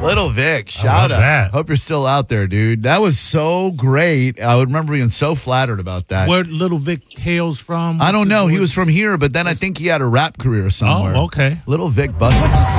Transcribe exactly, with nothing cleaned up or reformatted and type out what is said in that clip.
Little Vic, shout out. that. Hope you're still out there, dude. That was so great. I would remember being so flattered about that. Where Little Vic hails from? I don't What's his know. He voice? was from here, but then I think he had a rap career somewhere. Oh, okay. Little Vic busted.